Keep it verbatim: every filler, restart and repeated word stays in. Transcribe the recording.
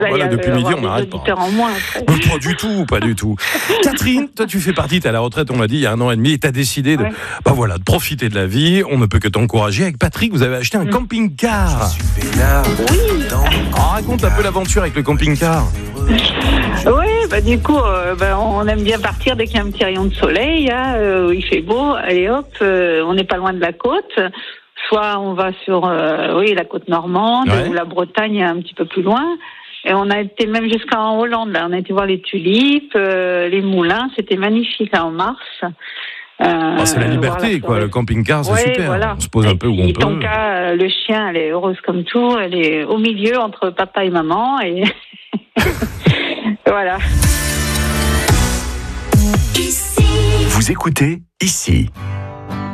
Là, voilà, il y a, depuis euh, midi, avoir on des n'arrête pas. auditeurs en moins, après. Pas du tout, pas du tout. Catherine, toi tu fais partie, t'es à la retraite, on l'a dit, il y a un an et demi, et t'as décidé de, Ouais. bah voilà, de profiter de la vie. On ne peut que t'encourager. Avec Patrick, vous avez acheté un Mm. camping-car. Oui. Oh, raconte un peu l'aventure avec le camping-car. Oui, bah du coup, euh, bah, on aime bien partir dès qu'il y a un petit rayon de soleil, hein, euh, où il fait beau. Allez hop, euh, on n'est pas loin de la côte. Soit on va sur, euh, oui, la côte normande, Ouais. ou la Bretagne un petit peu plus loin. Et on a été même jusqu'en Hollande. Là, on a été voir les tulipes, euh, les moulins. C'était magnifique là, en mars. Euh, Oh, c'est la voir liberté, la quoi. forêt. Le camping-car, c'est Ouais, super. voilà. On se pose un Et peu où puis, on peut. Tonka, euh, le chien, elle est heureuse comme tout. Elle est au milieu entre papa et maman. Et voilà. Vous écoutez ici.